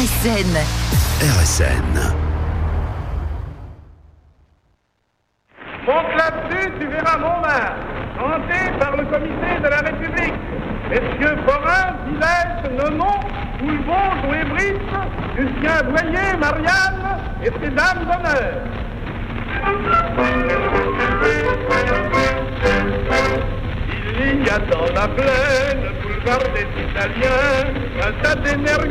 RSN. RSN. Monte là-dessus, tu verras mon art, chanté par le comité de la République. Messieurs forains, Villesse, Nenon, Boulbon, Joué Brice, Lucien Boyer, Marianne et ses dames d'honneur. Il y a dans la plaine, boulevard des Italiens, un tas d'énergie.